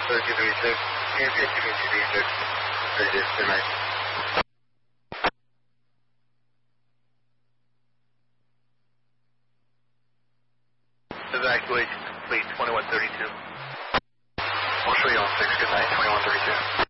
1336. Communicate 2236. Good night. Evacuation complete, 2132. We'll show you on 6. Good night, 2132.